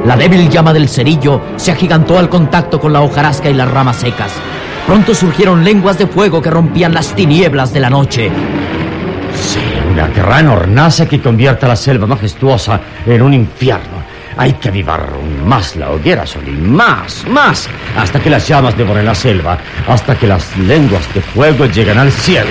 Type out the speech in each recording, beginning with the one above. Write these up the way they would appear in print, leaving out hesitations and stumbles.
La débil llama del cerillo se agigantó al contacto con la hojarasca y las ramas secas. Pronto surgieron lenguas de fuego que rompían las tinieblas de la noche. Sí, una gran hornaza que convierte a la selva majestuosa en un infierno. Hay que avivar aún más la hoguera, Solín, más, hasta que las llamas devoren la selva, hasta que las lenguas de fuego lleguen al cielo.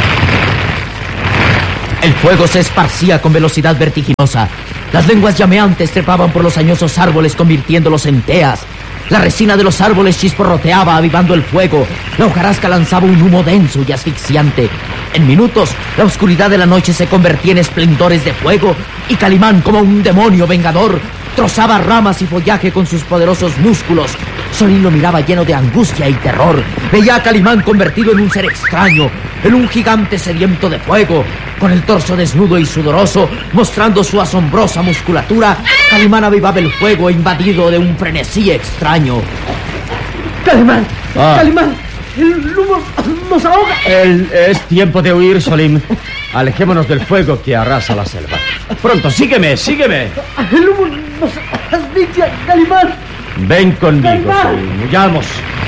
El fuego se esparcía con velocidad vertiginosa. Las lenguas llameantes trepaban por los añosos árboles, convirtiéndolos en teas. La resina de los árboles chisporroteaba, avivando el fuego. La hojarasca lanzaba un humo denso y asfixiante. En minutos, la oscuridad de la noche se convertía en esplendores de fuego, y Calimán, como un demonio vengador, trozaba ramas y follaje con sus poderosos músculos. Solín lo miraba lleno de angustia y terror. Veía a Calimán convertido en un ser extraño, en un gigante sediento de fuego. Con el torso desnudo y sudoroso, mostrando su asombrosa musculatura, Calimán avivaba el fuego invadido de un frenesí extraño. ¡Calimán! ¡Calimán! ¡El humo nos ahoga! Es tiempo de huir, Solín. Alejémonos del fuego que arrasa la selva. Pronto, sígueme. ¡El humo nos asfixia, Calimán! Ven conmigo, ¡Calimán! Solín. Huyamos.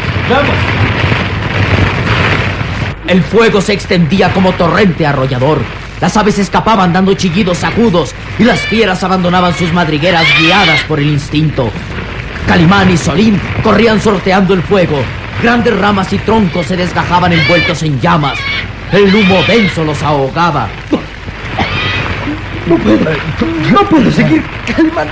El fuego se extendía como torrente arrollador. Las aves escapaban dando chillidos agudos y las fieras abandonaban sus madrigueras guiadas por el instinto. Calimán y Solín corrían sorteando el fuego. Grandes ramas y troncos se desgajaban envueltos en llamas. El humo denso los ahogaba. No puedo seguir, Calimán.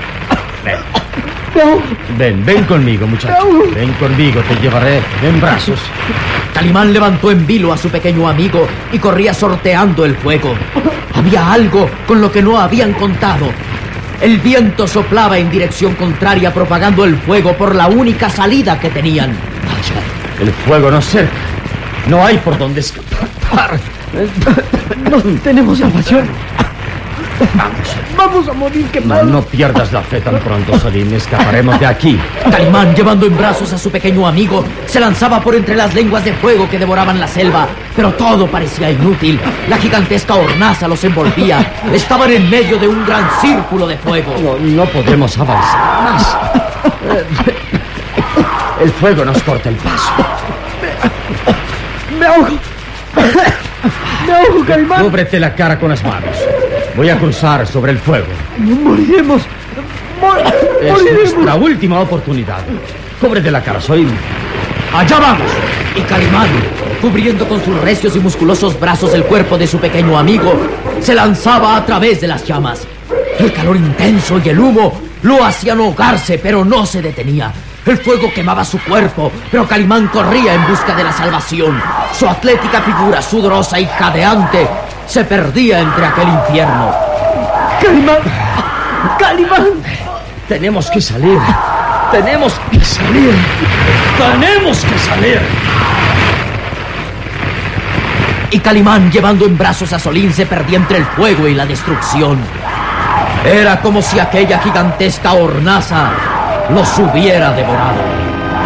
Ven conmigo, muchacho. Ven conmigo, te llevaré en brazos. Calimán levantó en vilo a su pequeño amigo y corría sorteando el fuego. Había algo con lo que no habían contado. El viento soplaba en dirección contraria, propagando el fuego por la única salida que tenían. El fuego nos cerca. No hay por dónde escapar. No tenemos salvación. Vamos a morir quemados. No pierdas la fe tan pronto, Solín. Escaparemos de aquí. Calimán, llevando en brazos a su pequeño amigo, se lanzaba por entre las lenguas de fuego que devoraban la selva. Pero todo parecía inútil. La gigantesca hornaza los envolvía. Estaban en medio de un gran círculo de fuego. No podemos avanzar más. El fuego nos corta el paso. ¡Me ahogo! ¡Me ahogo, Calimán! Cúbrete la cara con las manos. Voy a cruzar sobre el fuego. ¡Moriremos! Es nuestra última oportunidad. Cúbrete la cara, Solín. ¡Allá vamos! Y Calimán, cubriendo con sus recios y musculosos brazos el cuerpo de su pequeño amigo, se lanzaba a través de las llamas. El calor intenso y el humo lo hacían ahogarse, pero no se detenía. El fuego quemaba su cuerpo, pero Calimán corría en busca de la salvación. Su atlética figura, sudorosa y jadeante, se perdía entre aquel infierno. ¡Calimán! ¡Calimán! Tenemos que salir. Tenemos que salir. Y Calimán, llevando en brazos a Solín, se perdía entre el fuego y la destrucción. Era como si aquella gigantesca hornaza los hubiera devorado.